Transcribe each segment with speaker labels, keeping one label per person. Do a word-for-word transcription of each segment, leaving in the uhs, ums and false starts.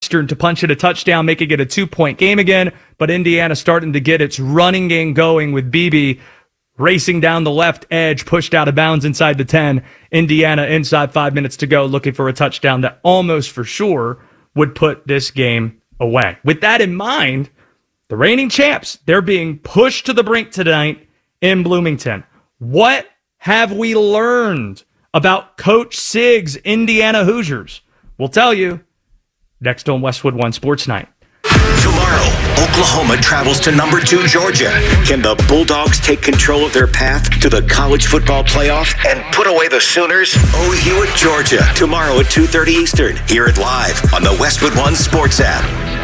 Speaker 1: Eastern to punch it a touchdown, making it a two-point game again. But Indiana starting to get its running game going with Beebe racing down the left edge, pushed out of bounds inside the ten. Indiana inside five minutes to go, looking for a touchdown that almost for sure would put this game away. With that in mind, the reigning champs, they're being pushed to the brink tonight in Bloomington. What have we learned about Coach Sig's Indiana Hoosiers? We'll tell you next on Westwood One Sports Night.
Speaker 2: Tomorrow, Oklahoma travels to number two Georgia. Can the Bulldogs take control of their path to the college football playoff and put away the Sooners? O U at Georgia, tomorrow at two thirty Eastern. Hear it live on the Westwood One Sports app.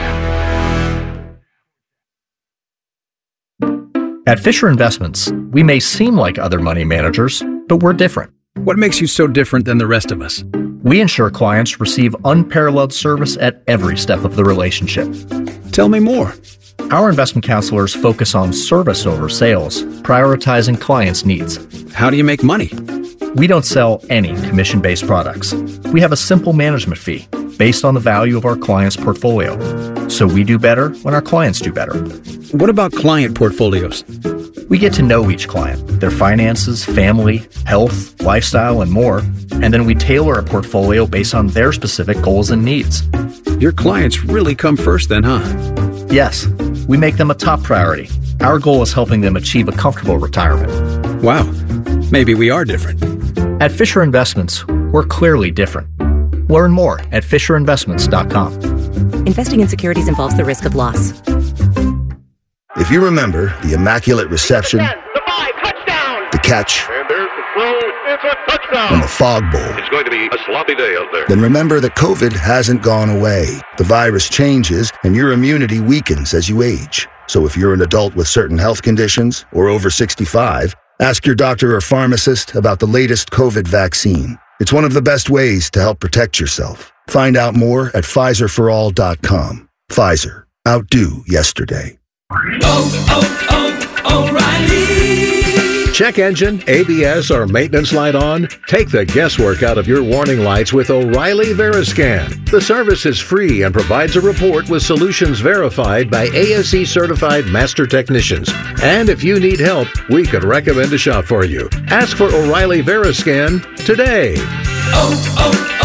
Speaker 3: At Fisher Investments, we may seem like other money managers, but we're different.
Speaker 4: What makes you so different than the rest of us?
Speaker 3: We ensure clients receive unparalleled service at every step of the relationship.
Speaker 4: Tell me more.
Speaker 3: Our investment counselors focus on service over sales, prioritizing clients' needs.
Speaker 4: How do you make money?
Speaker 3: We don't sell any commission-based products. We have a simple management fee based on the value of our clients' portfolio. So we do better when our clients do better.
Speaker 4: What about client portfolios?
Speaker 3: We get to know each client, their finances, family, health, lifestyle, and more, and then we tailor a portfolio based on their specific goals and needs.
Speaker 4: Your clients really come first then, huh?
Speaker 3: Yes, we make them a top priority. Our goal is helping them achieve a comfortable retirement.
Speaker 4: Wow, maybe we are different.
Speaker 3: At Fisher Investments, we're clearly different. Learn more at fisher investments dot com.
Speaker 5: Investing in securities involves the risk of loss.
Speaker 6: If you remember the Immaculate Reception,
Speaker 7: the, five, touchdown.
Speaker 6: the catch,
Speaker 7: and there's the throw, it's a touchdown.
Speaker 6: and the Fog Bowl,
Speaker 7: it's going to be a sloppy day out there.
Speaker 6: Then remember that COVID hasn't gone away. The virus changes, and your immunity weakens as you age. So if you're an adult with certain health conditions or over sixty-five, ask your doctor or pharmacist about the latest COVID vaccine. It's one of the best ways to help protect yourself. Find out more at Pfizer for all dot com. Pfizer. Outdo yesterday.
Speaker 8: Oh, oh, oh, O'Reilly. Check engine, A B S, or maintenance light on? Take the guesswork out of your warning lights with O'Reilly Veriscan. The service is free and provides a report with solutions verified by A S E certified master technicians. And if you need help, we could recommend a shop for you. Ask for O'Reilly Veriscan today.
Speaker 9: Oh,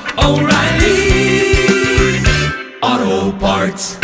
Speaker 9: oh, oh, O'Reilly Auto Parts.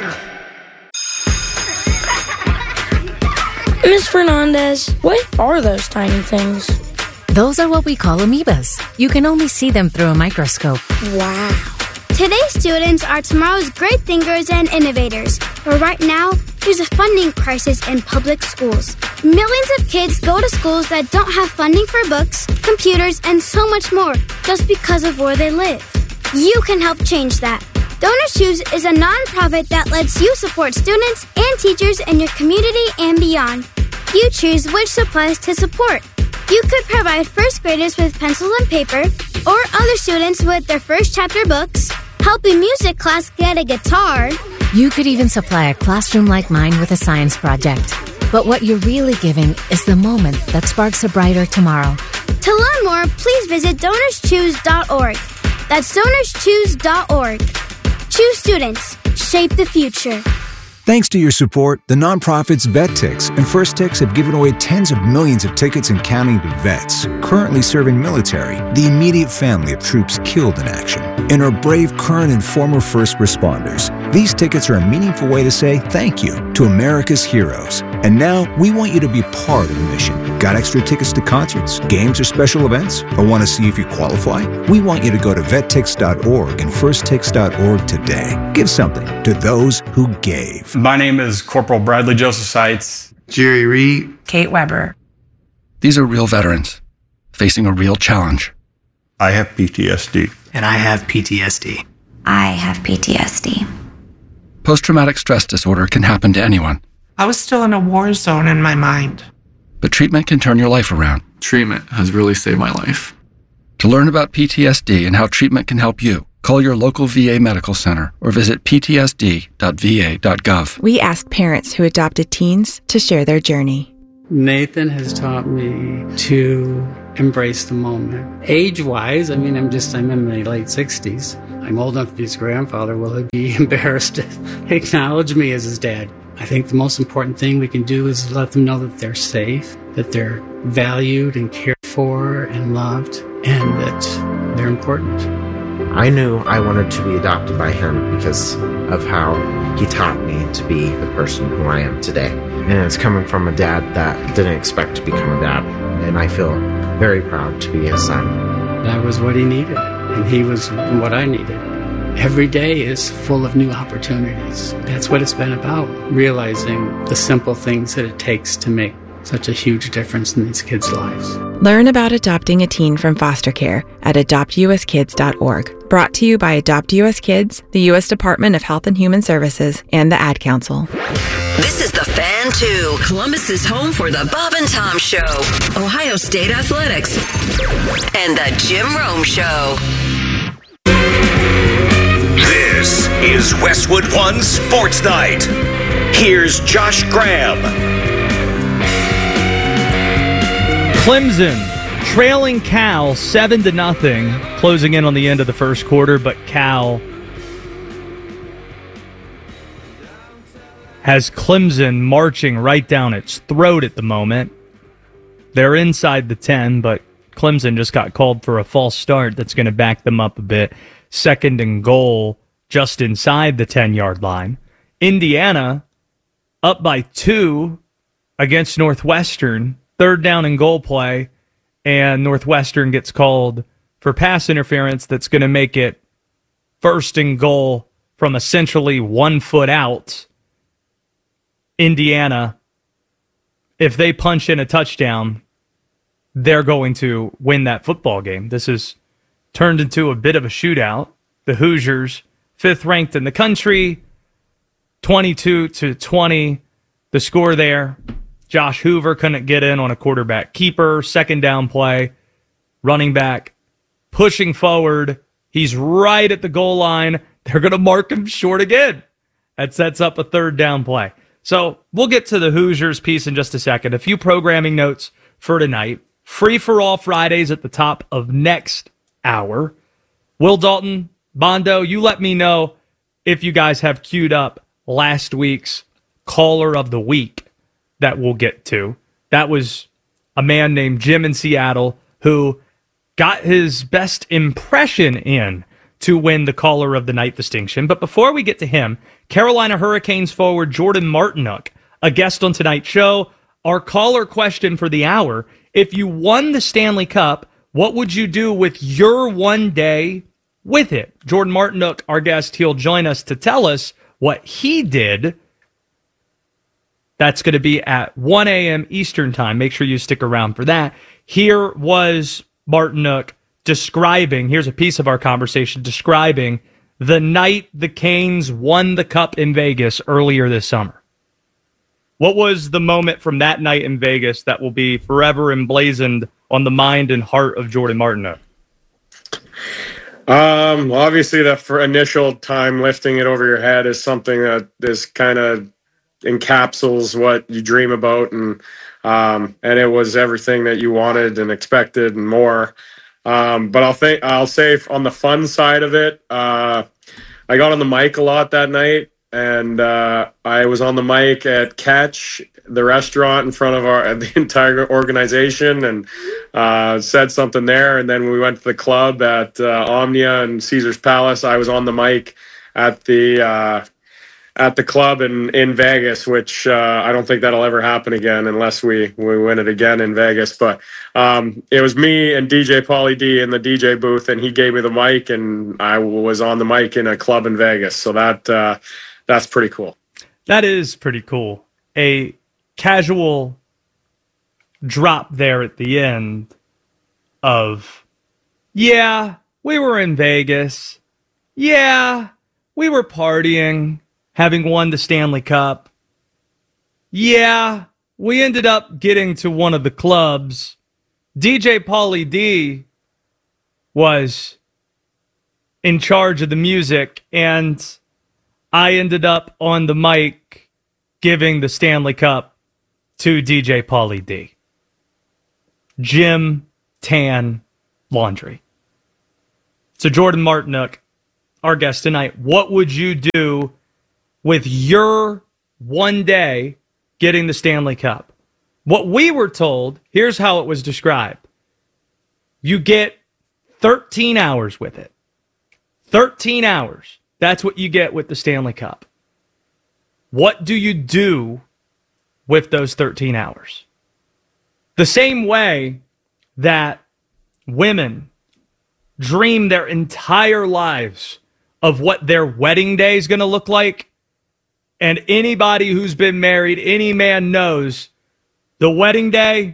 Speaker 10: Miz Fernandez, what are those tiny things?
Speaker 11: Those are what we call amoebas. You can only see them through a microscope.
Speaker 10: Wow.
Speaker 12: Today's students are tomorrow's great thinkers and innovators. But right now, there's a funding crisis in public schools. Millions of kids go to schools that don't have funding for books, computers, and so much more just because of where they live. You can help change that. Donors Choose is a nonprofit that lets you support students and teachers in your community and beyond. You choose which supplies to support. You could provide first graders with pencils and paper, or other students with their first chapter books, help a music class get a guitar.
Speaker 11: You could even supply a classroom like mine with a science project. But what you're really giving is the moment that sparks a brighter tomorrow.
Speaker 12: To learn more, please visit donors choose dot org. That's donors choose dot org. Choose students. Shape the future.
Speaker 13: Thanks to your support, the nonprofits VetTix and First Tix have given away tens of millions of tickets and counting to vets currently serving military, the immediate family of troops killed in action, and our brave current and former first responders. These tickets are a meaningful way to say thank you to America's heroes. And now we want you to be part of the mission. Got extra tickets to concerts, games, or special events? Or want to see if you qualify? We want you to go to vet tix dot org and first tix dot org today. Give something to those who gave.
Speaker 14: My name is Corporal Bradley Joseph Seitz.
Speaker 15: Jerry Reed.
Speaker 16: Kate Weber.
Speaker 17: These are real veterans facing a real challenge.
Speaker 15: I have P T S D.
Speaker 18: And I have P T S D.
Speaker 19: I have P T S D.
Speaker 17: Post-traumatic stress disorder can happen to anyone.
Speaker 16: I was still in a war zone in my mind.
Speaker 17: But treatment can turn your life around.
Speaker 20: Treatment has really saved my life.
Speaker 17: To learn about P T S D and how treatment can help you, call your local V A medical center or visit p t s d dot v a dot gov.
Speaker 21: We ask parents who adopted teens to share their journey. Nathan has taught me to embrace the moment. Age-wise, I mean, I'm just, I'm in my late sixties. I'm old enough to be his grandfather. Will he be embarrassed to acknowledge me as his dad? I think the most important thing we can do is let them know that they're safe, that they're valued and cared for and loved, and that they're important.
Speaker 22: I knew I wanted to be adopted by him because of how he taught me to be the person who I am today. And it's coming from a dad that didn't expect to become a dad. And I feel very proud to be his son.
Speaker 21: That was what he needed, and he was what I needed. Every day is full of new opportunities. That's what it's been about, realizing the simple things that it takes to make such a huge difference in these kids' lives.
Speaker 23: Learn about adopting a teen from foster care at adopt u s kids dot org. Brought to you by Adopt U S Kids, the U S Department of Health and Human Services, and the Ad Council.
Speaker 24: This is The Fan two, Columbus's home for the Bob and Tom Show, Ohio State Athletics, and the Jim Rome Show.
Speaker 2: This is Westwood One Sports Night. Here's Josh Graham.
Speaker 1: Clemson trailing Cal seven to nothing, closing in on the end of the first quarter, but Cal has Clemson marching right down its throat at the moment. They're inside the ten, but Clemson just got called for a false start that's going to back them up a bit. Second and goal just inside the ten-yard line. Indiana up by two against Northwestern. Third down and goal play, and Northwestern gets called for pass interference that's going to make it first and goal from essentially one foot out. Indiana, if they punch in a touchdown, they're going to win that football game. This has turned into a bit of a shootout. The Hoosiers, fifth ranked in the country, twenty-two to twenty, the score there. Josh Hoover couldn't get in on a quarterback keeper. Second down play. Running back pushing forward. He's right at the goal line. They're going to mark him short again. That sets up a third down play. So we'll get to the Hoosiers piece in just a second. A few programming notes for tonight. Free for all Fridays at the top of next hour. Will Dalton, Bondo, you let me know if you guys have queued up last week's Caller of the Week that we'll get to. That was a man named Jim in Seattle who got his best impression in to win the Caller of the Night distinction. But before we get to him, Carolina Hurricanes forward Jordan Martinook, a guest on tonight's show. Our caller question for the hour: if you won the Stanley Cup, what would you do with your one day with it? Jordan Martinook, our guest, he'll join us to tell us what he did. That's going to be at one a.m. Eastern time. Make sure you stick around for that. Here was Martinook describing, here's a piece of our conversation, describing the night the Canes won the Cup in Vegas earlier this summer. What was the moment from that night in Vegas that will be forever emblazoned on the mind and heart of Jordan Martinook?
Speaker 25: Um, obviously, the for initial time lifting it over your head is something that is kind of encapsulates what you dream about, and um, and it was everything that you wanted and expected and more. Um, but I'll think I'll say on the fun side of it, uh, I got on the mic a lot that night, and uh, I was on the mic at Catch, the restaurant, in front of our the entire organization, and uh, said something there. And then we went to the club at uh, Omnia and Caesar's Palace. I was on the mic at the uh, at the club in, in Vegas, which uh, I don't think that'll ever happen again unless we, we win it again in Vegas. But um, it was me and D J Pauly D in the D J booth, and he gave me the mic, and I was on the mic in a club in Vegas. So that uh, that's pretty cool.
Speaker 1: That is pretty cool. A casual drop there at the end of, yeah, we were in Vegas. Yeah, we were partying, having won the Stanley Cup. Yeah, we ended up getting to one of the clubs. D J Pauly D was in charge of the music, and I ended up on the mic giving the Stanley Cup to D J Pauly D. Gym, tan, laundry. So Jordan Martinook, our guest tonight, what would you do with your one day getting the Stanley Cup? What we were told, here's how it was described. You get thirteen hours with it. thirteen hours. That's what you get with the Stanley Cup. What do you do with those thirteen hours? The same way that women dream their entire lives of what their wedding day is going to look like, and anybody who's been married, any man knows, the wedding day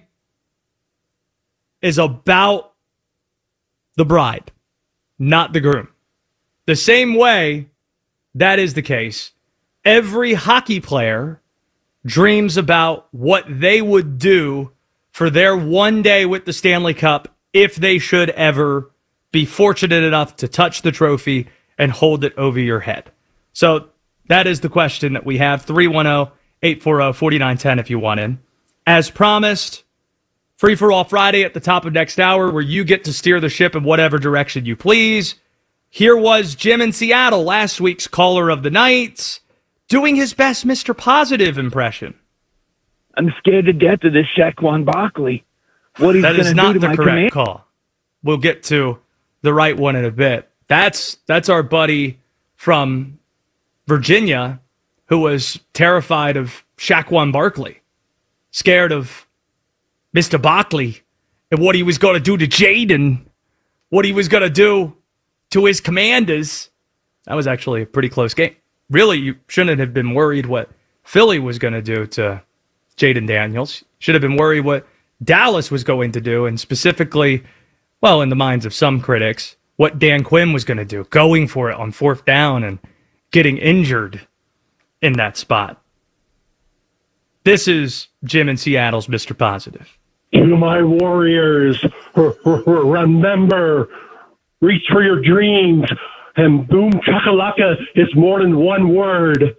Speaker 1: is about the bride, not the groom. The same way that is the case, every hockey player dreams about what they would do for their one day with the Stanley Cup if they should ever be fortunate enough to touch the trophy and hold it over your head. So that is the question that we have. three one zero, eight four zero, four nine one zero if you want in. As promised, Free for All Friday at the top of next hour, where you get to steer the ship in whatever direction you please. Here was Jim in Seattle, last week's caller of the night, doing his best Mister Positive impression.
Speaker 3: I'm scared to death of this Saquon Barkley. What he's
Speaker 1: That
Speaker 3: going
Speaker 1: is
Speaker 3: to
Speaker 1: not
Speaker 3: do to
Speaker 1: the
Speaker 3: my
Speaker 1: correct
Speaker 3: command.
Speaker 1: call. We'll get to the right one in a bit. That's that's our buddy from Virginia who was terrified of Saquon Barkley, scared of Mister Barkley and what he was going to do to Jaden, what he was going to do to his Commanders. That was actually a pretty close game. Really, you shouldn't have been worried what Philly was going to do to Jaden Daniels. Should have been worried what Dallas was going to do, and specifically, well, in the minds of some critics, what Dan Quinn was going to do, going for it on fourth down and getting injured in that spot. This is Jim in Seattle's Mister Positive.
Speaker 4: To my warriors, remember, reach for your dreams, and boom chakalaka is more than one word.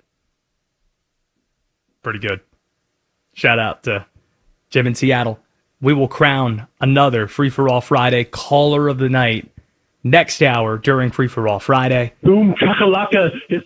Speaker 1: Pretty good. Shout out to Jim in Seattle. We will crown another Free for All Friday caller of the night next hour during Free for All Friday.
Speaker 4: Boom chakalaka is...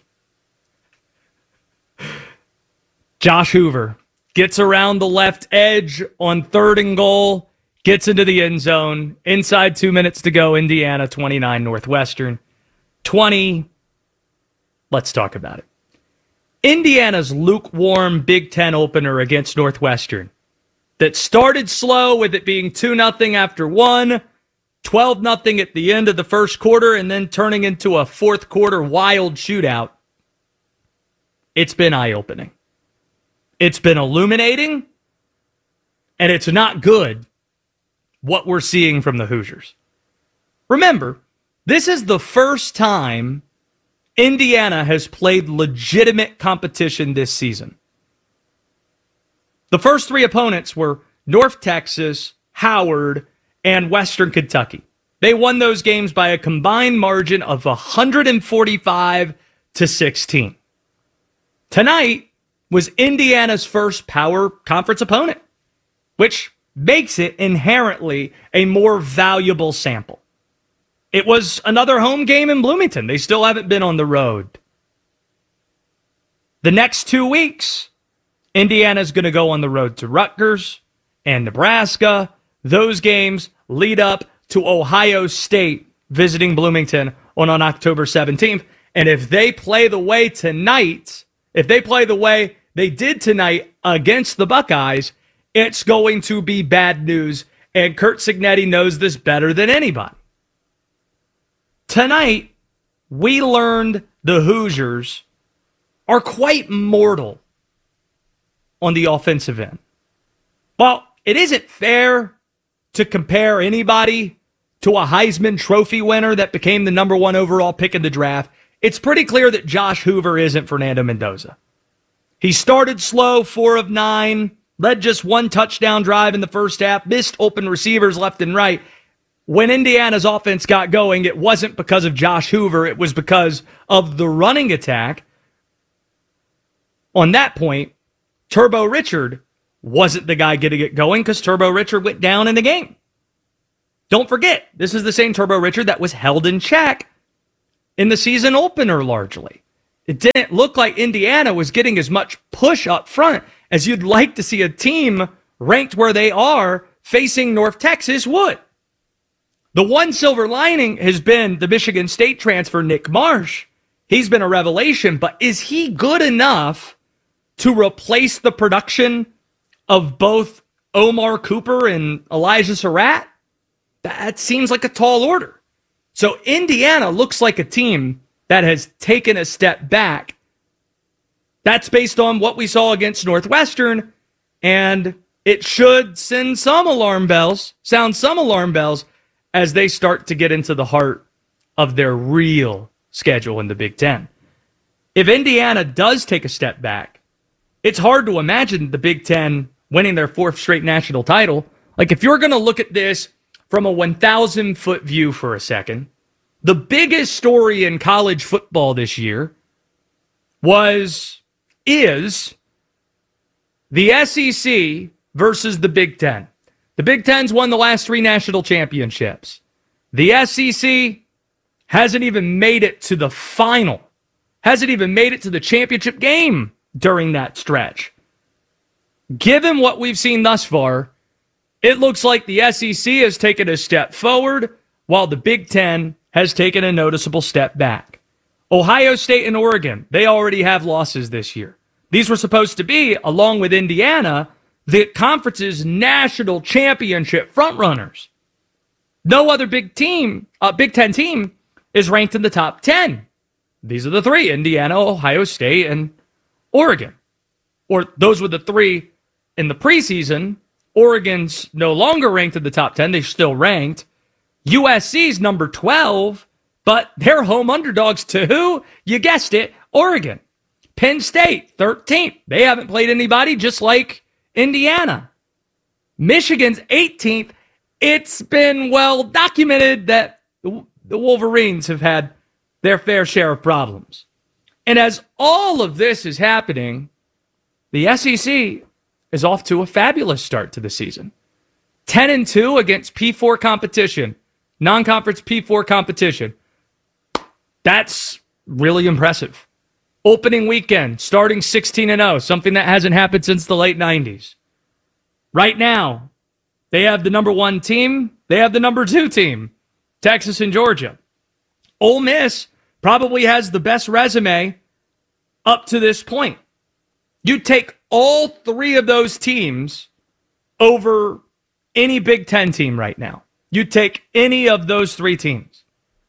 Speaker 1: Josh Hoover gets around the left edge on third and goal, gets into the end zone. Inside two minutes to go, Indiana twenty-nine, Northwestern twenty. Let's talk about it. Indiana's lukewarm Big Ten opener against Northwestern that started slow with it being two nothing after one, twelve nothing at the end of the first quarter, and then turning into a fourth quarter wild shootout. It's been eye-opening. It's been illuminating, and it's not good what we're seeing from the Hoosiers. Remember, this is the first time Indiana has played legitimate competition this season. The first three opponents were North Texas, Howard, and Western Kentucky. They won those games by a combined margin of one forty-five to sixteen. Tonight was Indiana's first power conference opponent, which makes it inherently a more valuable sample. It was another home game in Bloomington. They still haven't been on the road. The next two weeks, Indiana's going to go on the road to Rutgers and Nebraska. Those games lead up to Ohio State visiting Bloomington on, on October seventeenth. And if they play the way tonight, if they play the way they did tonight against the Buckeyes, it's going to be bad news. And Curt Cignetti knows this better than anybody. Tonight, we learned the Hoosiers are quite mortal on the offensive end. Well, it isn't fair to compare anybody to a Heisman Trophy winner that became the number one overall pick in the draft. It's pretty clear that Josh Hoover isn't Fernando Mendoza. He started slow, four of nine, led just one touchdown drive in the first half, missed open receivers left and right. When Indiana's offense got going, it wasn't because of Josh Hoover. It was because of the running attack. On that point, Turbo Richard wasn't the guy getting it going because Turbo Richard went down in the game. Don't forget, this is the same Turbo Richard that was held in check in the season opener largely. It didn't look like Indiana was getting as much push up front as you'd like to see a team ranked where they are facing North Texas would. The one silver lining has been the Michigan State transfer, Nick Marsh. He's been a revelation, but is he good enough to replace the production of both Omar Cooper and Elijah Surratt? That seems like a tall order. So Indiana looks like a team that has taken a step back. That's based on what we saw against Northwestern, and it should send some alarm bells, sound some alarm bells, as they start to get into the heart of their real schedule in the Big Ten. If Indiana does take a step back, it's hard to imagine the Big Ten winning their fourth straight national title. Like, if you're going to look at this from a one thousand foot view for a second, the biggest story in college football this year was, is the S E C versus the Big Ten. The Big Ten's won the last three national championships. The S E C hasn't even made it to the final, hasn't even made it to the championship game during that stretch. Given what we've seen thus far, it looks like the S E C has taken a step forward while the Big Ten has taken a noticeable step back. Ohio State and Oregon, they already have losses this year. These were supposed to be, along with Indiana, the conference's national championship frontrunners. No other big team, uh, Big Ten team, is ranked in the top ten. These are the three: Indiana, Ohio State, and Oregon. Or those were the three in the preseason. Oregon's no longer ranked in the top ten. They're still ranked. U S C's number twelve, but they're home underdogs to who? You guessed it, Oregon. Penn State, thirteenth. They haven't played anybody, just like Indiana. Michigan's eighteenth. It's been well documented that the Wolverines have had their fair share of problems. And as all of this is happening, the S E C is off to a fabulous start to the season. ten and two against P four competition, non-conference P four competition. That's really impressive. Opening weekend, starting sixteen and oh, something that hasn't happened since the late nineties. Right now, they have the number one team. They have the number two team, Texas and Georgia. Ole Miss probably has the best resume up to this point. You take all three of those teams over any Big Ten team right now. You take any of those three teams.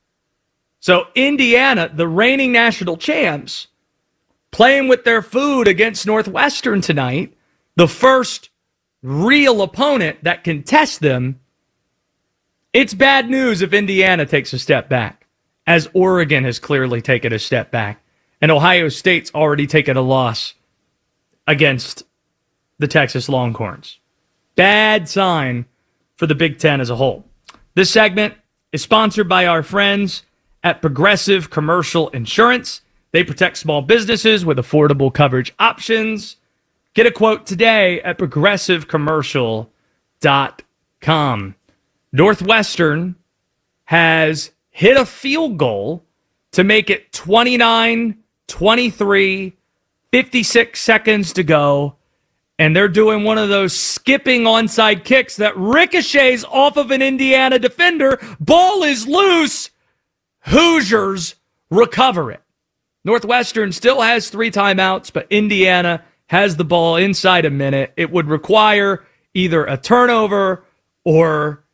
Speaker 1: So Indiana, the reigning national champs, playing with their food against Northwestern tonight, the first real opponent that can test them. It's bad news if Indiana takes a step back, as Oregon has clearly taken a step back, and Ohio State's already taken a loss against the Texas Longhorns. Bad sign for the Big Ten as a whole. This segment is sponsored by our friends at Progressive Commercial Insurance. They protect small businesses with affordable coverage options. Get a quote today at progressive commercial dot com. Northwestern has hit a field goal to make it twenty-nine twenty-three, fifty-six seconds to go, and they're doing one of those skipping onside kicks that ricochets off of an Indiana defender. Ball is loose. Hoosiers recover it. Northwestern still has three timeouts, but Indiana has the ball inside a minute. It would require either a turnover or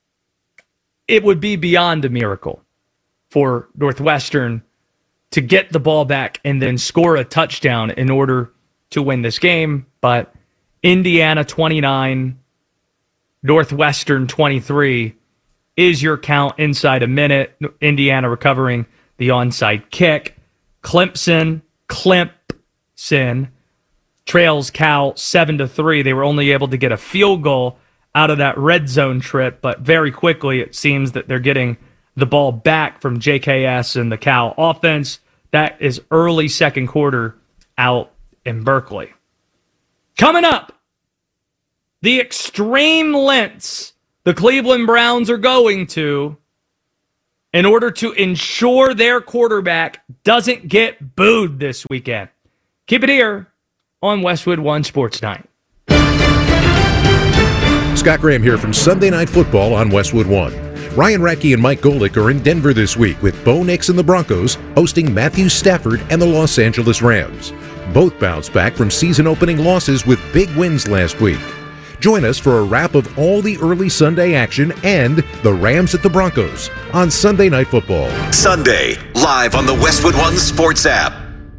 Speaker 1: it would be beyond a miracle for Northwestern to get the ball back and then score a touchdown in order to win this game. But Indiana twenty-nine, Northwestern twenty-three is your count inside a minute. Indiana recovering the onside kick. Clemson, Clemson trails Cal seven to three. They were only able to get a field goal out of that red zone trip, but very quickly it seems that they're getting the ball back from J K S and the Cal offense. That is early second quarter out in Berkeley. Coming up, the extreme lengths the Cleveland Browns are going to in order to ensure their quarterback doesn't get booed this weekend. Keep it here on Westwood One Sports Night.
Speaker 5: Scott Graham here from Sunday Night Football on Westwood One. Ryan Radke and Mike Golick are in Denver this week with Bo Nix and the Broncos hosting Matthew Stafford and the Los Angeles Rams. Both bounced back from season-opening losses with big wins last week. Join us for a wrap of all the early Sunday action and the Rams at the Broncos on Sunday Night Football.
Speaker 2: Sunday, live on the Westwood One Sports app.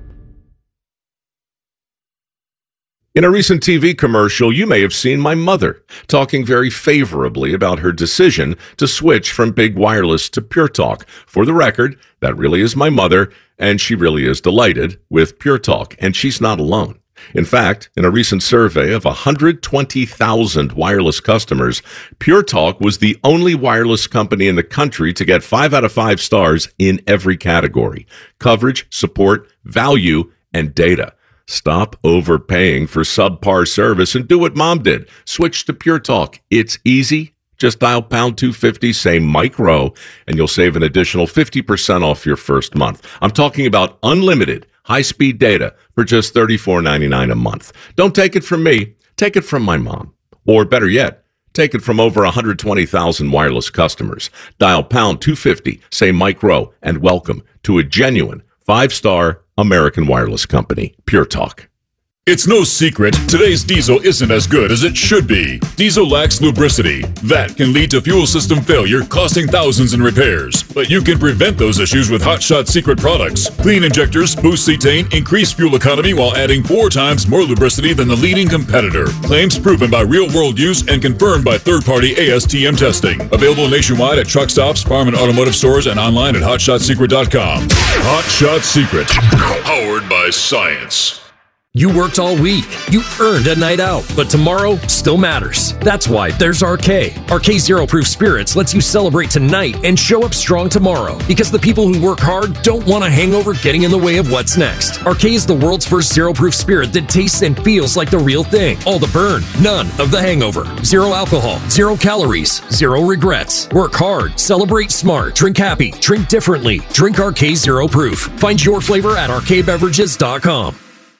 Speaker 6: In a recent T V commercial, you may have seen my mother talking very favorably about her decision to switch from big wireless to Pure Talk. For the record, that really is my mother, and she really is delighted with Pure Talk, and she's not alone. In fact, in a recent survey of one hundred twenty thousand wireless customers, Pure Talk was the only wireless company in the country to get five out of five stars in every category: coverage, support, value, and data. Stop overpaying for subpar service and do what Mom did. Switch to Pure Talk. It's easy. Just dial pound two fifty, say Mike Rowe, and you'll save an additional fifty percent off your first month. I'm talking about unlimited high-speed data for just thirty-four ninety-nine a month. Don't take it from me. Take it from my mom. Or better yet, take it from over one hundred twenty thousand wireless customers. Dial pound two fifty, say Mike Rowe, and welcome to a genuine five-star American wireless company, Pure Talk.
Speaker 7: It's no secret, today's diesel isn't as good as it should be. Diesel lacks lubricity. That can lead to fuel system failure, costing thousands in repairs. But you can prevent those issues with Hot Shot Secret products. Clean injectors, boost cetane, increase fuel economy while adding four times more lubricity than the leading competitor. Claims proven by real-world use and confirmed by third-party A S T M testing. Available nationwide at truck stops, farm and automotive stores, and online at hot shot secret dot com. Hot Shot Secret, powered by science.
Speaker 8: You worked all week. You earned a night out, but tomorrow still matters. That's why there's R K. R K Zero Proof Spirits lets you celebrate tonight and show up strong tomorrow, because the people who work hard don't want a hangover getting in the way of what's next. R K is the world's first zero proof spirit that tastes and feels like the real thing. All the burn, none of the hangover. Zero alcohol, zero calories, zero regrets. Work hard, celebrate smart, drink happy, drink differently. Drink R K Zero Proof. Find your flavor at R K beverages dot com.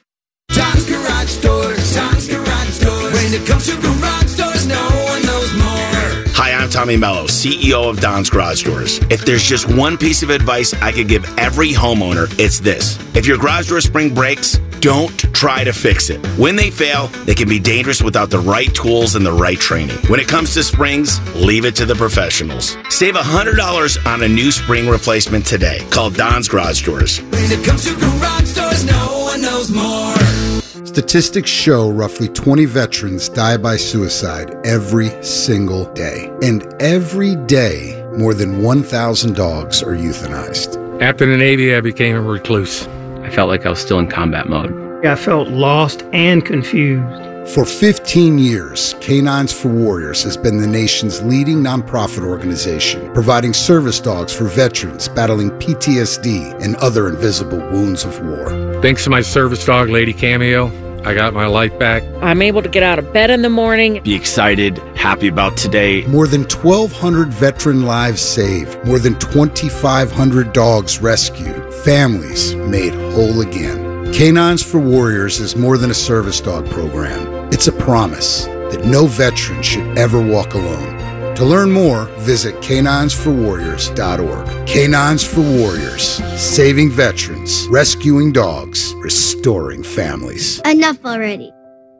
Speaker 9: Tom's Garage Doors, Tom's Garage Doors. When it comes to garage doors, no one knows more.
Speaker 26: Hi, I'm Tommy Mello, C E O of Don's Garage Doors. If there's just one piece of advice I could give every homeowner, it's this. If your garage door spring breaks, don't try to fix it. When they fail, they can be dangerous without the right tools and the right training. When it comes to springs, leave it to the professionals. Save one hundred dollars on a new spring replacement today. Call Don's Garage Doors.
Speaker 9: When it comes to garage doors, no one knows more.
Speaker 27: Statistics show roughly twenty veterans die by suicide every single day. And every day, more than one thousand dogs are euthanized.
Speaker 28: After the Navy, I became a recluse. I felt like I was still in combat mode.
Speaker 29: I felt lost and confused.
Speaker 27: For fifteen years, Canines for Warriors has been the nation's leading nonprofit organization, providing service dogs for veterans battling P T S D and other invisible wounds of war.
Speaker 28: Thanks to my service dog, Lady Cameo, I got my life back.
Speaker 30: I'm able to get out of bed in the morning.
Speaker 26: Be excited, happy about today.
Speaker 27: More than twelve hundred veteran lives saved. More than twenty-five hundred dogs rescued. Families made whole again. Canines for Warriors is more than a service dog program. It's a promise that no veteran should ever walk alone. To learn more, visit canines for warriors dot org. Canines for Warriors, saving veterans, rescuing dogs, restoring families.
Speaker 12: Enough already.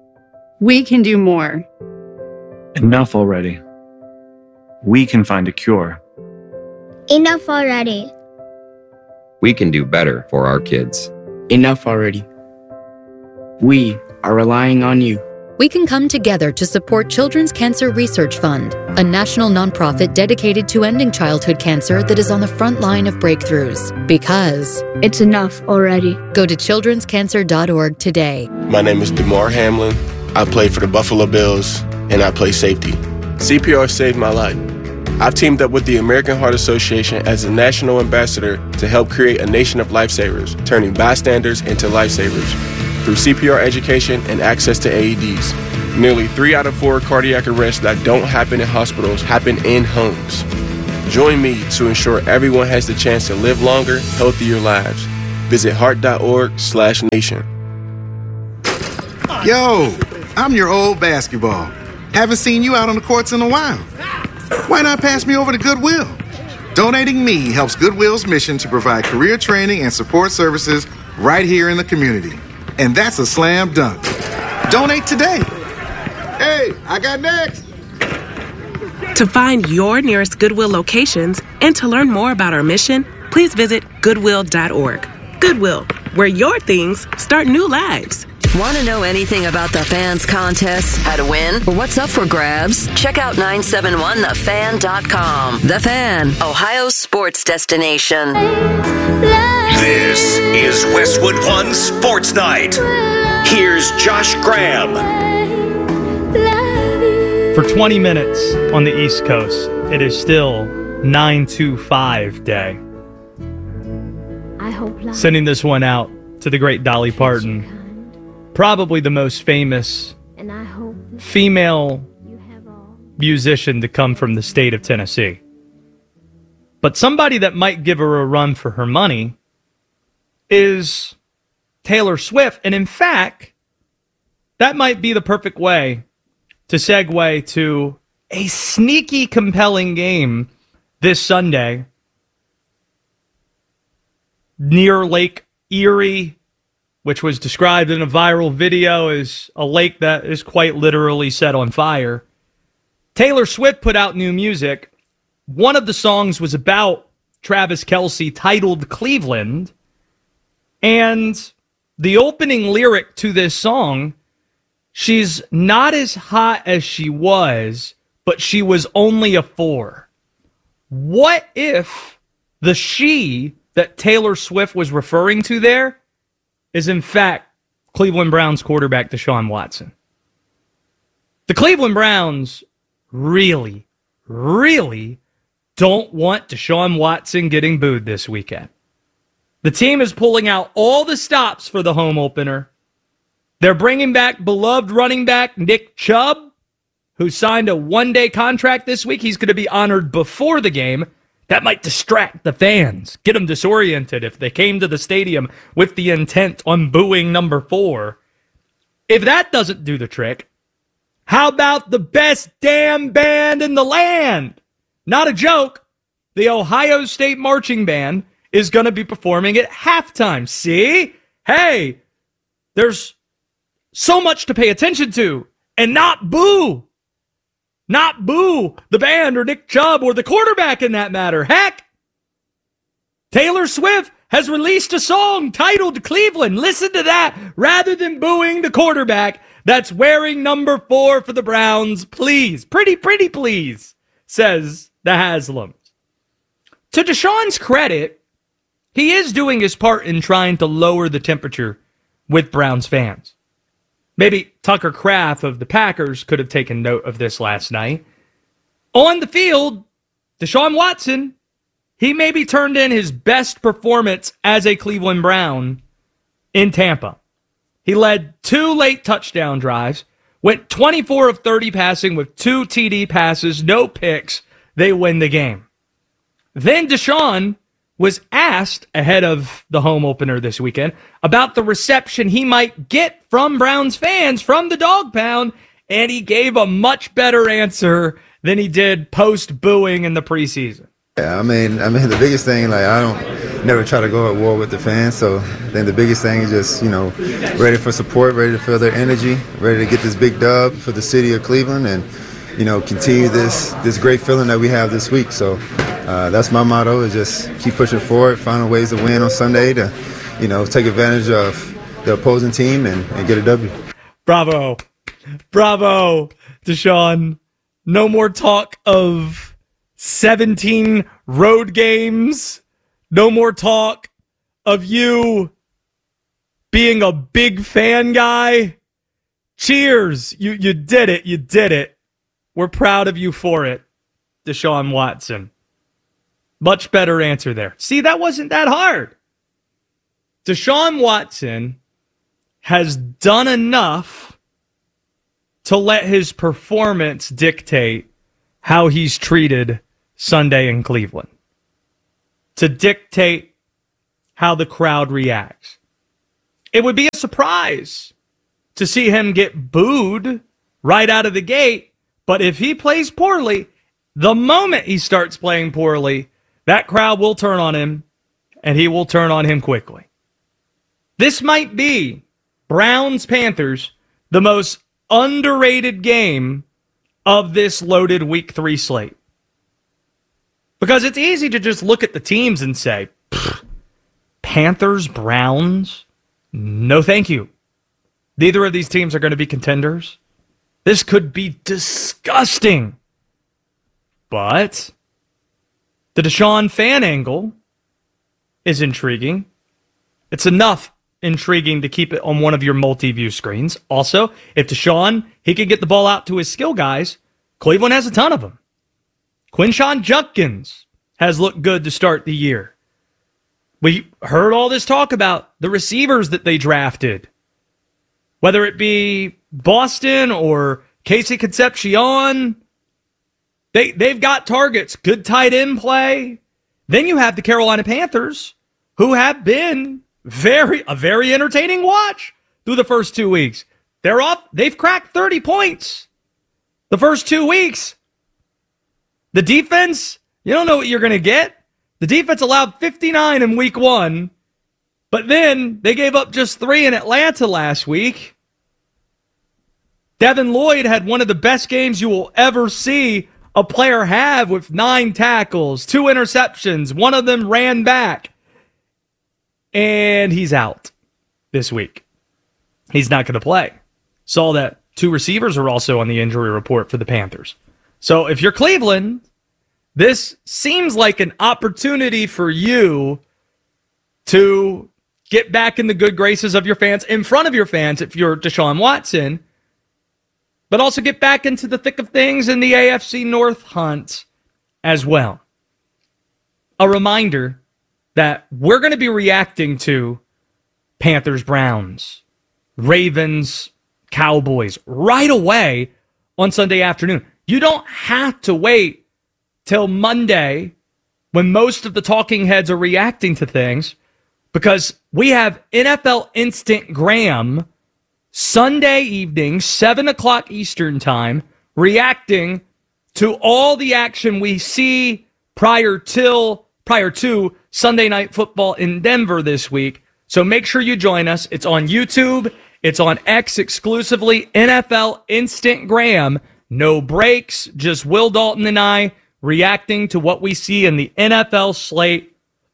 Speaker 31: We can do more.
Speaker 32: Enough already. We can find a cure.
Speaker 12: Enough already.
Speaker 33: We can do better for our kids.
Speaker 18: Enough already. We are relying on you.
Speaker 34: We can come together to support Children's Cancer Research Fund, a national nonprofit dedicated to ending childhood cancer that is on the front line of breakthroughs. Because
Speaker 12: it's enough already.
Speaker 34: Go to children's cancer dot org today.
Speaker 35: My name is DeMar Hamlin. I play for the Buffalo Bills, and I play safety. C P R saved my life. I've teamed up with the American Heart Association as a national ambassador to help create a nation of lifesavers, turning bystanders into lifesavers. through C P R education and access to A E Ds. Nearly three out of four cardiac arrests that don't happen in hospitals happen in homes. Join me to ensure everyone has the chance to live longer, healthier lives. Visit heart.org slash nation.
Speaker 3: Yo, I'm your old basketball. Haven't seen you out on the courts in a while. Why not pass me over to Goodwill? Donating me helps Goodwill's mission to provide career training and support services right here in the community. And that's a slam dunk. Donate today. Hey, I got next.
Speaker 10: To find your nearest Goodwill locations and to learn more about our mission, please visit goodwill dot org. Goodwill, where your things start new lives.
Speaker 11: Want to know anything about the Fans contest, how to win, or what's up for grabs? Check out nine seven one the fan dot com. The Fan, Ohio's sports destination.
Speaker 2: This is Westwood One Sports Night. Here's Josh Graham.
Speaker 1: For twenty minutes on the East Coast, it is still nine two five day. Sending this one out to the great Dolly Parton, probably the most famous female musician to come from the state of Tennessee. But somebody that might give her a run for her money is Taylor Swift. And in fact, that might be the perfect way to segue to a sneaky, compelling game this Sunday near Lake Erie, which was described in a viral video as a lake that is quite literally set on fire. Taylor Swift put out new music. One of the songs was about Travis Kelce, titled Cleveland. And the opening lyric to this song, she's not as hot as she was, but she was only a four. What if the she that Taylor Swift was referring to there is in fact Cleveland Browns quarterback Deshaun Watson? The Cleveland Browns really, really don't want Deshaun Watson getting booed this weekend. The team is pulling out all the stops for the home opener. They're bringing back beloved running back Nick Chubb, who signed a one-day contract this week. He's going to be honored before the game. That might distract the fans, get them disoriented if they came to the stadium with the intent on booing number four. If that doesn't do the trick, how about the best damn band in the land? Not a joke. The Ohio State Marching Band is going to be performing at halftime. See? Hey, there's so much to pay attention to and not boo. Not boo the band or Nick Chubb or the quarterback in that matter. Heck, Taylor Swift has released a song titled Cleveland. Listen to that rather than booing the quarterback that's wearing number four for the Browns. Please, pretty, pretty please, says the Haslams. To Deshaun's credit, he is doing his part in trying to lower the temperature with Browns fans. Maybe Tucker Kraft of the Packers could have taken note of this last night. On the field, Deshaun Watson, he maybe turned in his best performance as a Cleveland Brown in Tampa. He led two late touchdown drives, went twenty-four of thirty passing with two T D passes, no picks. They win the game. Then Deshaun was asked ahead of the home opener this weekend about the reception he might get from Browns fans from the Dog Pound, and he gave a much better answer than he did post-booing in the preseason.
Speaker 13: Yeah, I mean, I mean, the biggest thing, like, I don't never try to go at war with the fans, so I think the biggest thing is just, you know, ready for support, ready to feel their energy, ready to get this big dub for the city of Cleveland and, you know, continue this, this great feeling that we have this week. So uh, that's my motto, is just keep pushing forward, finding ways to win on Sunday to, you know, take advantage of the opposing team and, and get a W.
Speaker 1: Bravo. Bravo, Deshaun. No more talk of seventeen road games. No more talk of you being a big fan guy. Cheers. You you did it. You did it. We're proud of you for it, Deshaun Watson. Much better answer there. See, that wasn't that hard. Deshaun Watson has done enough to let his performance dictate how he's treated Sunday in Cleveland, to dictate how the crowd reacts. It would be a surprise to see him get booed right out of the gate, but if he plays poorly, the moment he starts playing poorly, that crowd will turn on him, and he will turn on him quickly. This might be Browns-Panthers, the most underrated game of this loaded week three slate. Because it's easy to just look at the teams and say, Panthers, Browns, no thank you. Neither of these teams are going to be contenders. This could be disgusting. But the Deshaun fan angle is intriguing. It's enough intriguing to keep it on one of your multi-view screens. Also, if Deshaun, he can get the ball out to his skill guys, Cleveland has a ton of them. Quinshon Judkins has looked good to start the year. We heard all this talk about the receivers that they drafted. Whether it be Boston or Casey Concepcion, they, they've got targets. Good tight end play. Then you have the Carolina Panthers, who have been very a very entertaining watch through the first two weeks. They're off. They've cracked thirty points the first two weeks. The defense, you don't know what you're going to get. The defense allowed fifty-nine in week one, but then they gave up just three in Atlanta last week. Devin Lloyd had one of the best games you will ever see a player have, with nine tackles, two interceptions. One of them ran back. And he's out this week. He's not going to play. Saw that two receivers are also on the injury report for the Panthers. So if you're Cleveland, this seems like an opportunity for you to get back in the good graces of your fans, in front of your fans if you're Deshaun Watson, but also get back into the thick of things in the A F C North hunt as well. A reminder that we're going to be reacting to Panthers, Browns, Ravens, Cowboys right away on Sunday afternoon. You don't have to wait till Monday when most of the talking heads are reacting to things, because we have N F L Instant Graham Sunday evening, seven o'clock Eastern time, reacting to all the action we see prior till prior to Sunday Night Football in Denver this week. So make sure you join us. It's on YouTube. It's on X exclusively. N F L Instant Graham. No breaks. Just Will Dalton and I reacting to what we see in the N F L slate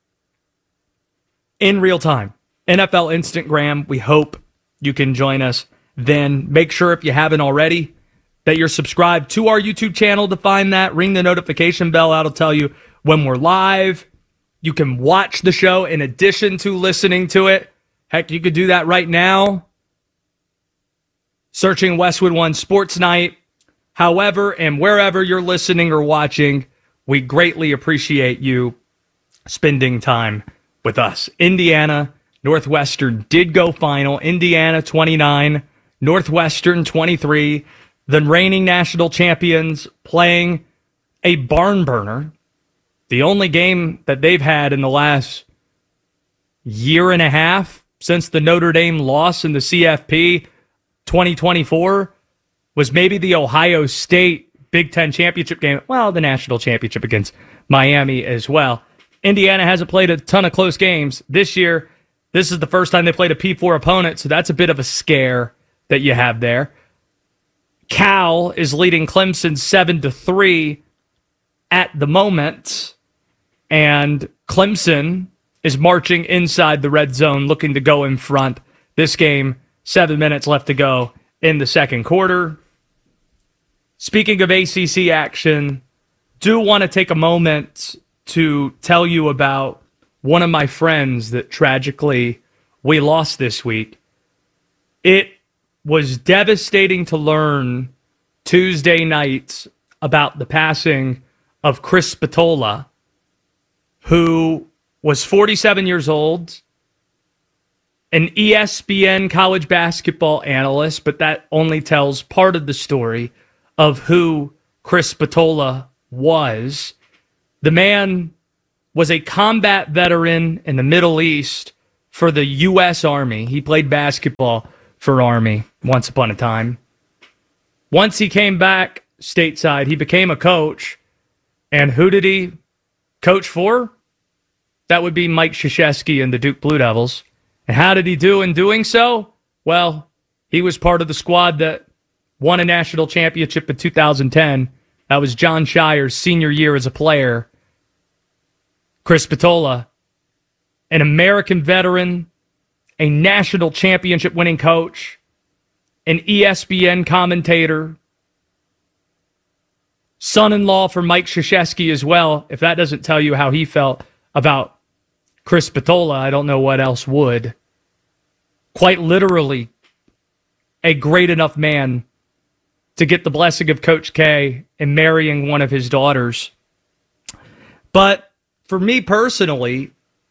Speaker 1: in real time. N F L Instant Graham. We hope you can join us then. Make sure, if you haven't already, that you're subscribed to our YouTube channel to find that. Ring the notification bell. That'll tell you when we're live. You can watch the show in addition to listening to it. Heck, you could do that right now, searching Westwood One Sports Night. However and wherever you're listening or watching, we greatly appreciate you spending time with us. Indiana, Northwestern did go final. Indiana twenty-nine, Northwestern twenty-three. The reigning national champions playing a barn burner. The only game that they've had in the last year and a half since the Notre Dame loss in the C F P twenty twenty-four was maybe the Ohio State Big Ten championship game. Well, the national championship against Miami as well. Indiana hasn't played a ton of close games this year. This is the first time they played a P four opponent, so that's a bit of a scare that you have there. Cal is leading Clemson seven to three at the moment, and Clemson is marching inside the red zone, looking to go in front. This game, seven minutes left to go in the second quarter. Speaking of A C C action, do want to take a moment to tell you about one of my friends that tragically we lost this week. It was devastating to learn Tuesday night about the passing of Chris Spatola, who was forty-seven years old, an E S P N college basketball analyst, but that only tells part of the story of who Chris Spatola was. The man was a combat veteran in the Middle East for the U S Army. He played basketball for Army once upon a time. Once he came back stateside, he became a coach. And who did he coach for? That would be Mike Krzyzewski and the Duke Blue Devils. And how did he do in doing so? Well, he was part of the squad that won a national championship in two thousand ten. That was John Shire's senior year as a player. Chris Spatola, an American veteran, a national championship winning coach, an E S P N commentator, son-in-law for Mike Krzyzewski as well. If that doesn't tell you how he felt about Chris Spatola, I don't know what else would. Quite literally, a great enough man to get the blessing of Coach K in marrying one of his daughters. But for me personally,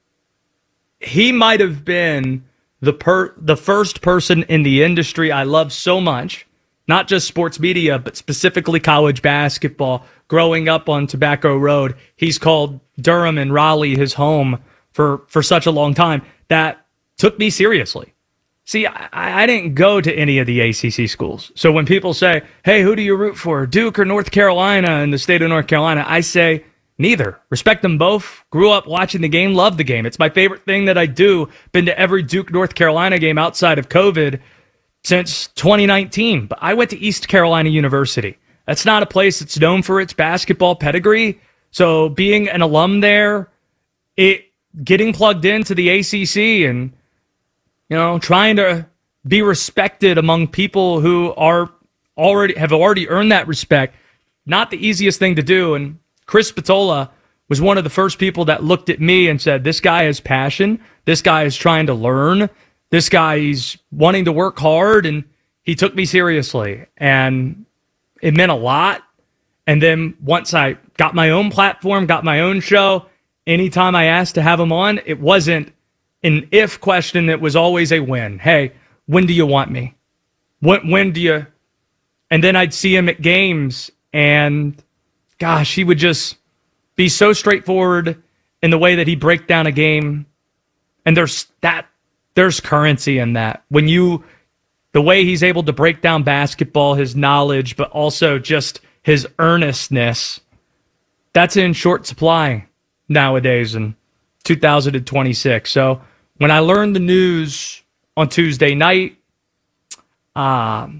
Speaker 1: he might have been the per- the first person in the industry I love so much, not just sports media, but specifically college basketball. Growing up on Tobacco Road, he's called Durham and Raleigh his home for, for such a long time, that took me seriously. See, I, I didn't go to any of the A C C schools. So when people say, hey, who do you root for, Duke or North Carolina in the state of North Carolina, I say, neither. Respect them both. Grew up watching the game, love the game. It's my favorite thing that I do. Been to every Duke North Carolina game outside of COVID since twenty nineteen. But I went to East Carolina University. That's not a place that's known for its basketball pedigree. So being an alum there, it getting plugged into the A C C and, you know, trying to be respected among people who are already have already earned that respect, not the easiest thing to do. And Chris Spatola was one of the first people that looked at me and said, this guy has passion. This guy is trying to learn. This guy is wanting to work hard. And he took me seriously. And it meant a lot. And then once I got my own platform, got my own show, anytime I asked to have him on, it wasn't an if question. It was always a when. Hey, when do you want me? When, when do you? And then I'd see him at games and gosh, he would just be so straightforward in the way that he break down a game. And there's that, there's currency in that. When you, the way he's able to break down basketball, his knowledge, but also just his earnestness, that's in short supply nowadays in two thousand twenty-six. So when I learned the news on Tuesday night, um,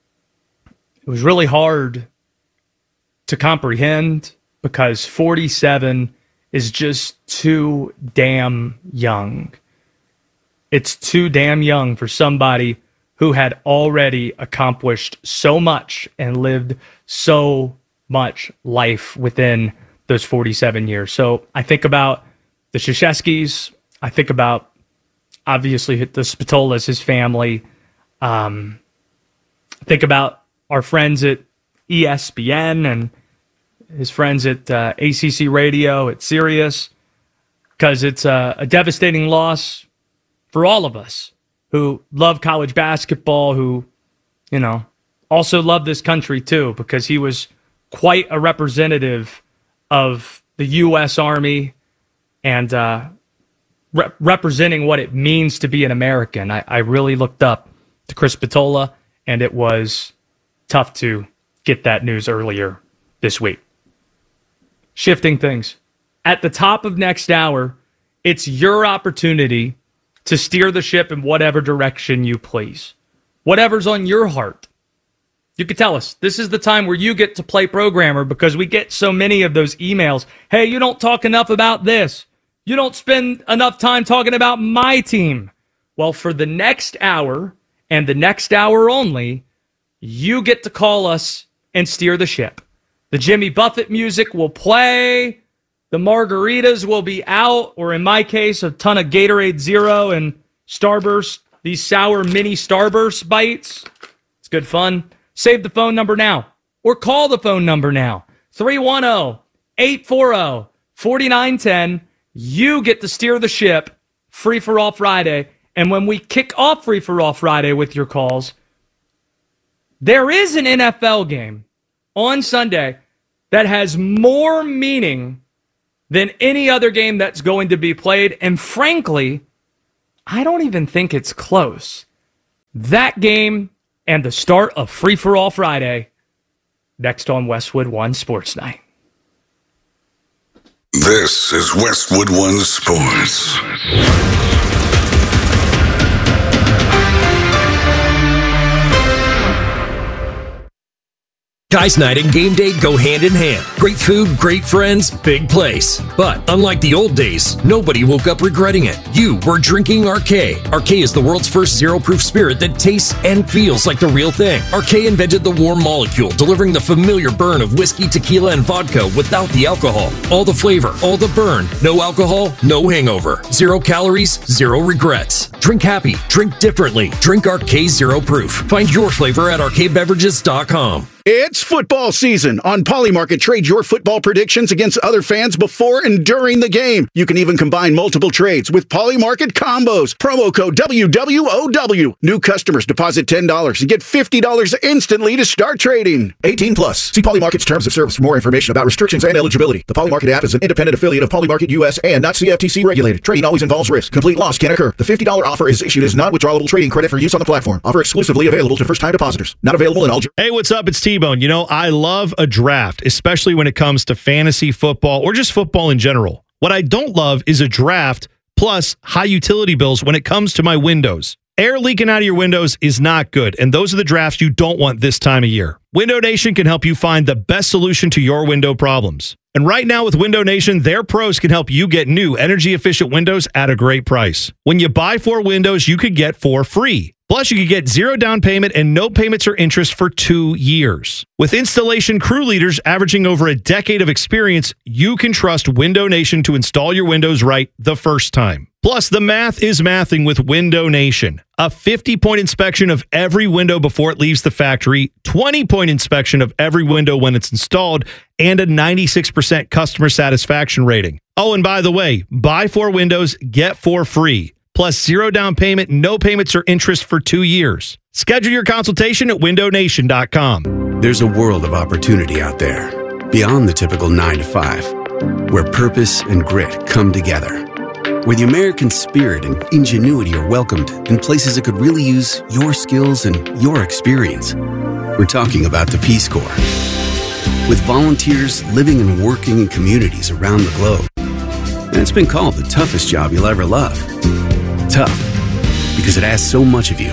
Speaker 1: it was really hard to comprehend because forty-seven is just too damn young. It's too damn young for somebody who had already accomplished so much and lived so much life within those forty-seven years. So I think about the Krzyzewskis. I think about, obviously, the Spatolas, his family. Um, think about our friends at E S P N and his friends at uh, A C C Radio, at Sirius, because it's a, a devastating loss for all of us who love college basketball, who, you know, also love this country too, because he was quite a representative of the U S Army and uh, re- representing what it means to be an American. I, I really looked up to Chris Spatola, and it was tough to get that news earlier this week. Shifting things. At the top of next hour, it's your opportunity to steer the ship in whatever direction you please. Whatever's on your heart. You can tell us. This is the time where you get to play programmer, because we get so many of those emails. Hey, you don't talk enough about this. You don't spend enough time talking about my team. Well, for the next hour and the next hour only, you get to call us and steer the ship. The Jimmy Buffett music will play. The margaritas will be out, or in my case, a ton of Gatorade Zero and Starburst, these sour mini Starburst bites. It's good fun. Save the phone number now, or call the phone number now. three one zero, eight four zero, four nine one zero. You get to steer the ship, Free for All Friday, And when we kick off Free for All Friday with your calls, there is an N F L game on Sunday that has more meaning than any other game that's going to be played. And frankly, I don't even think it's close. That game and the start of Free for All Friday, next on Westwood One Sports Night.
Speaker 4: This is Westwood One Sports.
Speaker 8: Guys' night and game day go hand in hand. Great food, great friends, big place. But unlike the old days, nobody woke up regretting it. You were drinking R K. R K is the world's first zero-proof spirit that tastes and feels like the real thing. R K invented the warm molecule, delivering the familiar burn of whiskey, tequila, and vodka without the alcohol. All the flavor, all the burn. No alcohol, no hangover. Zero calories, zero regrets. Drink happy, drink differently. Drink R K Zero Proof. Find your flavor at R K beverages dot com.
Speaker 5: It's football season. On Polymarket, trade your football predictions against other fans before and during the game. You can even combine multiple trades with Polymarket combos. Promo code W W O W. New customers deposit ten dollars and get fifty dollars instantly to start trading. eighteen plus. See Polymarket's terms of service for more information about restrictions and eligibility. The Polymarket app is an independent affiliate of Polymarket U S and not C F T C regulated. Trading always involves risk. Complete loss can occur. The fifty dollars offer is issued as non-withdrawable trading credit for use on the platform. Offer exclusively available to first-time depositors. Not available in all...
Speaker 6: Hey, what's up? It's T T-Bone. You know, I love a draft, especially when it comes to fantasy football or just football in general. What I don't love is a draft plus high utility bills when it comes to my windows. Air leaking out of your windows is not good, and those are the drafts you don't want this time of year. Window Nation can help you find the best solution to your window problems. And right now with Window Nation, their pros can help you get new energy-efficient windows at a great price. When you buy four windows, you could get four free. Plus, you could get zero down payment and no payments or interest for two years. With installation crew leaders averaging over a decade of experience, you can trust Window Nation to install your windows right the first time. Plus, the math is mathing with Window Nation. A fifty-point inspection of every window before it leaves the factory, twenty-point inspection of every window when it's installed, and a ninety-six percent customer satisfaction rating. Oh, and by the way, buy four windows, get four free. Plus zero down payment, no payments or interest for two years. Schedule your consultation at window nation dot com.
Speaker 7: There's a world of opportunity out there, beyond the typical nine to five, where purpose and grit come together, where the American spirit and ingenuity are welcomed in places that could really use your skills and your experience. We're talking about the Peace Corps. With volunteers living and working in communities around the globe. And it's been called the toughest job you'll ever love. Tough, because it asks so much of you.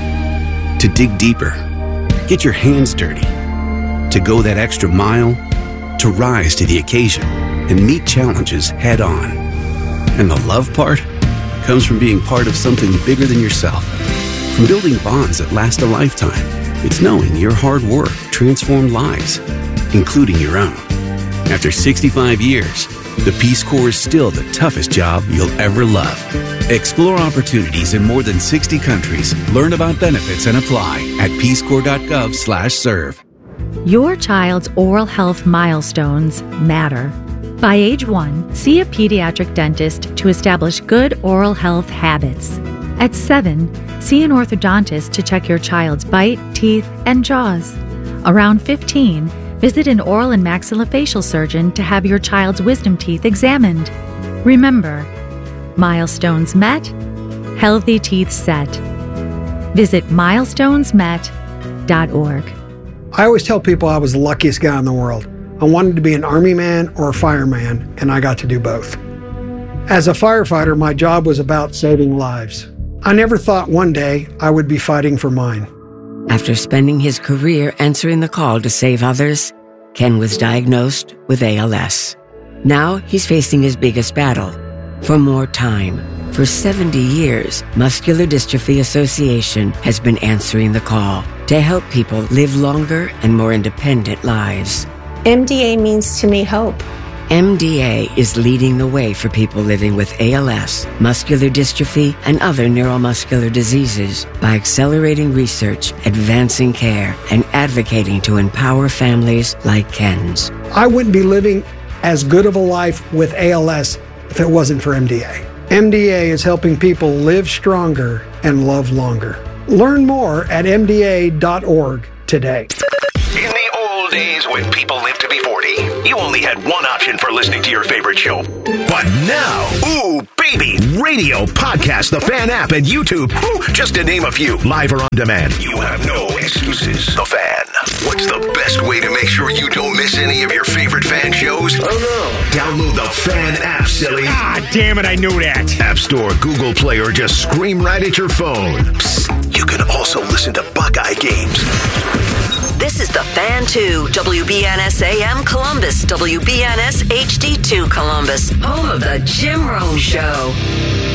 Speaker 7: To dig deeper, get your hands dirty, to go that extra mile, to rise to the occasion and meet challenges head on. And the love part comes from being part of something bigger than yourself, from building bonds that last a lifetime. It's knowing your hard work transformed lives, including your own. After sixty-five years, the Peace Corps is still the toughest job you'll ever love. Explore opportunities in more than sixty countries. Learn about benefits and apply at peace corps dot gov slash serve.
Speaker 14: Your child's oral health milestones matter. By age one, see a pediatric dentist to establish good oral health habits. At seven, see an orthodontist to check your child's bite, teeth, and jaws. Around fifteen, visit an oral and maxillofacial surgeon to have your child's wisdom teeth examined. Remember, milestones met, healthy teeth set. Visit milestones met dot org.
Speaker 15: I always tell people I was the luckiest guy in the world. I wanted to be an army man or a fireman, and I got to do both. As a firefighter, my job was about saving lives. I never thought one day I would be fighting for mine.
Speaker 16: After spending his career answering the call to save others, Ken was diagnosed with A L S. Now he's facing his biggest battle, for more time. For seventy years, Muscular Dystrophy Association has been answering the call to help people live longer and more independent lives.
Speaker 17: M D A means to me hope.
Speaker 16: M D A is leading the way for people living with A L S, muscular dystrophy, and other neuromuscular diseases by accelerating research, advancing care, and advocating to empower families like Ken's.
Speaker 15: I wouldn't be living as good of a life with A L S if it wasn't for M D A. M D A is helping people live stronger and love longer. Learn more at M D A dot org today.
Speaker 9: In the old days when people lived to be forty, you only had one option for listening to your favorite show. But now, ooh, baby, radio, podcast, the Fan app, and YouTube, ooh, just to name a few, live or on demand. You have no excuses. The Fan. What's the best way to make sure you don't miss any of your favorite Fan shows? Oh, no. Download the Fan app, silly. Ah, damn it, I knew that. App Store, Google Play, or just scream right at your phone. Psst, you can also listen to Buckeye games.
Speaker 11: This is the Fan two, W B N S A M Columbus, W B N S H D two Columbus, home of the Jim Rome Show.